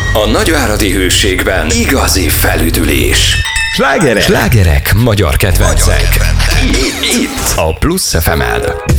A nagyváradi Hőségben igazi felüdülés. Slágerek, magyar kedvencek. Itt a Plusz FM-en.